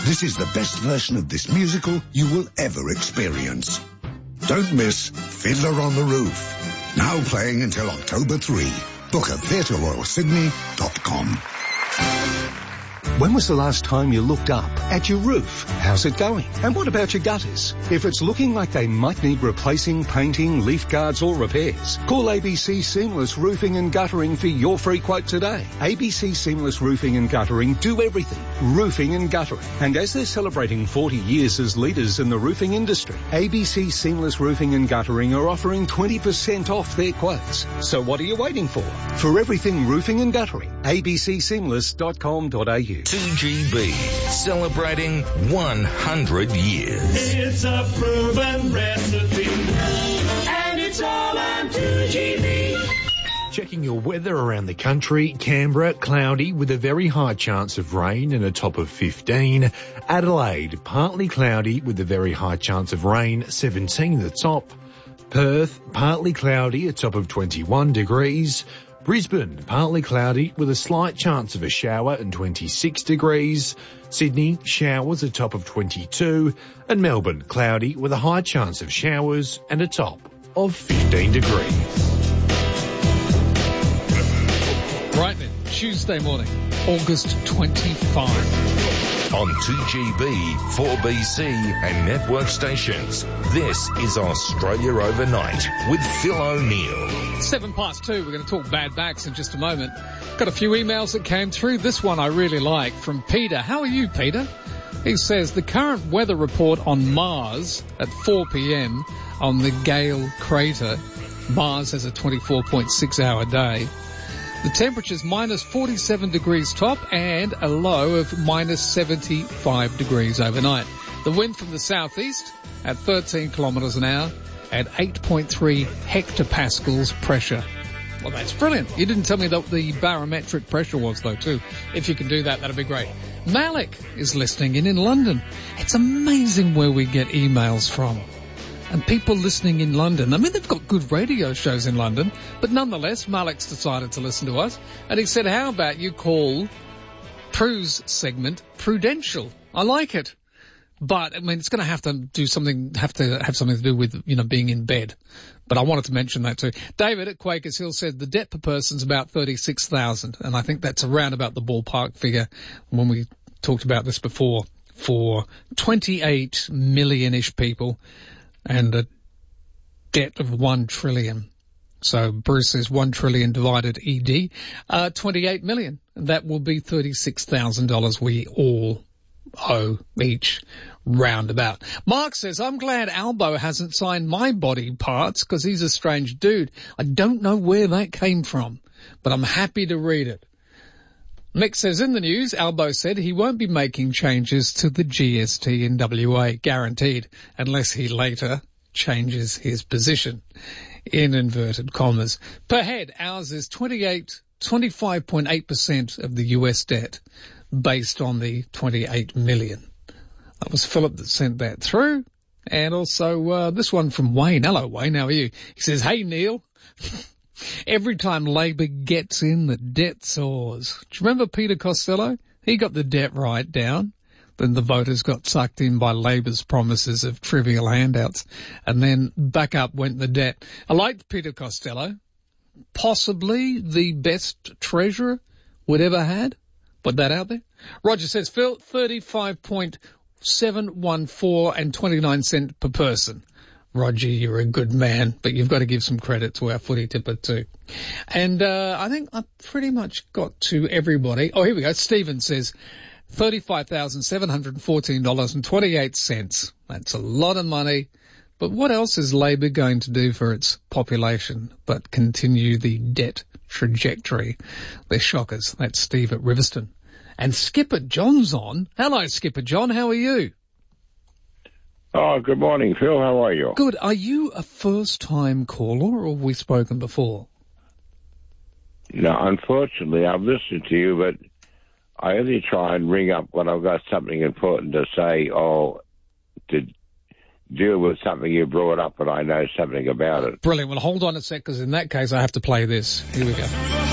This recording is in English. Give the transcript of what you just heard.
This is the best version of this musical you will ever experience. Don't miss Fiddler on the Roof. Now playing until October 3. Book at theatreroyalsydney.com. When was the last time you looked up at your roof? How's it going? And what about your gutters? If it's looking like they might need replacing, painting, leaf guards or repairs, call ABC Seamless Roofing and Guttering for your free quote today. ABC Seamless Roofing and Guttering do everything. Roofing and guttering. And as they're celebrating 40 years as leaders in the roofing industry, ABC Seamless Roofing and Guttering are offering 20% off their quotes. So what are you waiting for? For everything roofing and guttering, abcseamless.com.au. 2GB, celebrating 100 years. It's a proven recipe, and it's all on 2GB. Checking your weather around the country. Canberra, cloudy with a very high chance of rain and a top of 15. Adelaide, partly cloudy with a very high chance of rain, 17 at the top. Perth, partly cloudy, a top of 21 degrees. Brisbane, partly cloudy with a slight chance of a shower and 26 degrees. Sydney, showers, a top of 22. And Melbourne, cloudy with a high chance of showers and a top of 15 degrees. Right then, Tuesday morning, August 25. On 2GB, 4BC and network stations, this is Australia Overnight with Phil O'Neill. 2:07. We're going to talk bad backs in just a moment. Got a few emails that came through. This one I really like from Peter. How are you, Peter? He says the current weather report on Mars at 4 p.m. on the Gale crater. Mars has a 24.6 hour day. The temperature's minus 47 degrees top and a low of minus 75 degrees overnight. The wind from the southeast at 13 kilometres an hour at 8.3 hectopascals pressure. Well, that's brilliant. You didn't tell me what the barometric pressure was, though, too. If you can do that, that'd be great. Malik is listening in London. It's amazing where we get emails from. And people listening in London, I mean, they've got good radio shows in London, but nonetheless, Malik's decided to listen to us. And he said, how about you call Prue's segment Prudential? I like it. But, I mean, it's going to have to do something, have something to do with, being in bed. But I wanted to mention that too. David at Quakers Hill said the debt per person's about 36,000. And I think that's around about the ballpark figure when we talked about this before for 28 million-ish people. And a debt of 1 trillion. So Bruce says 1 trillion divided ED, 28 million. That will be $36,000 we all owe each roundabout. Mark says, I'm glad Albo hasn't signed my body parts because he's a strange dude. I don't know where that came from, but I'm happy to read it. Mick says, in the news, Albo said he won't be making changes to the GST in WA, guaranteed, unless he later changes his position, in inverted commas. Per head, ours is 25.8% of the US debt, based on the 28 million. That was Philip that sent that through. And also this one from Wayne. Hello, Wayne, how are you? He says, hey, Neil. Every time Labor gets in, the debt soars. Do you remember Peter Costello? He got the debt right down. Then the voters got sucked in by Labor's promises of trivial handouts. And then back up went the debt. I liked Peter Costello. Possibly the best treasurer we'd ever had. Put that out there. Roger says, Phil, 35.714 and 29 cents per person. Roger, you're a good man, but you've got to give some credit to our footy tipper too. And I think I've pretty much got to everybody. Oh, here we go. Stephen says $35,714.28. That's a lot of money. But what else is Labor going to do for its population but continue the debt trajectory? They're shockers. That's Steve at Riverston. And Skipper John's on. Hello, Skipper John. How are you? Oh, good morning, Phil. How are you? Good. Are you a first-time caller, or have we spoken before? No, unfortunately, I've listened to you, but I only try and ring up when I've got something important to say or to deal with something you brought up and I know something about it. Brilliant. Well, hold on a sec, because in that case I have to play this. Here we go.